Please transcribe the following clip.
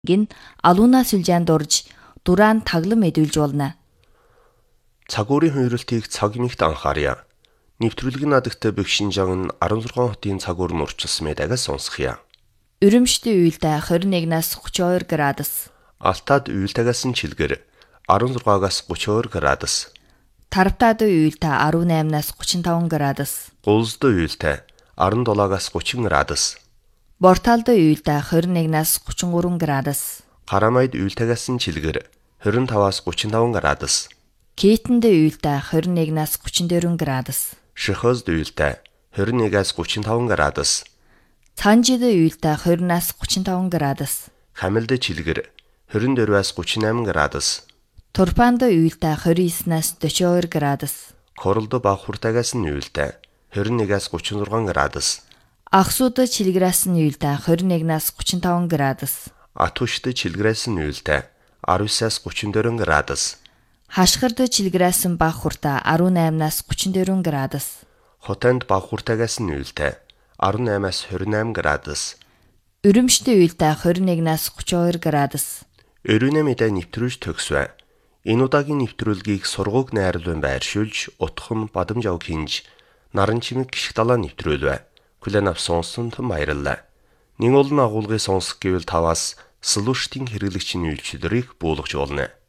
гин алуунаас үлжээнд дурж дураан таглам эдүүлж болно. Цагуурийн хувиралтыг цаг нэмэгт анхаарья. Нэвтрүүлгийн надагтай бэх шинжааг нь 16 хотын цагуур нь урчилсан мэдээгээ сонсхийа. Өрөмштэй уйлтай 21-аас 32 градус. Алтад уйлтагаас нь чилгэр 16-аас 32 градус. Тарвтад уйлтай 18-аас 35 градус. Гулзд уйлтай 17-аас 30 градус. Борталд уйлтай 21-аас 33 градус. Карамайд уйлтагаас нь чилгэр 25-аас 35 градус. Кейтэнд уйлтай 21-аас 34 градус. Шихозд уйлтай 21-аас 35 градус. Цанжид уйлтай 20-аас 35 градус. Хамилд чилгэр 24-аас 38 градус. Турпанд уйлтай 29-аас 42 градус. Королд бавхуртагаас нь уйлтай 21-аас 36 градус. Ахсууд чилгэрээс нь уйлтай 21-аас 35 градус. Атушд чилгэрээс нь уйлтай 19-аас 34 градус. Хашгирд чилгэрээс нь бавхуртаа 18-аас 34 градус. Хотанд бавхуртагаас нь уйлтай 18-аас 28 градус. Өрөмштэй уйлтай 21-аас 32 градус. Өрөөний мэдээ нэвтрүүлж төгсвэ. Энэ удаагийн нэвтрүүлгийг сургууг найрлан байршуулж, утхан бадамж авах хинж, наран чимэг гიშг далаа нэвтрүүлвэ. Хүлээн авсан сонсонд баярлалаа. Нэг олон агуулгыг сонсох гэвэл таваас слуштын хэрэглэгчийн үйлчлэлийг буулгаж болно.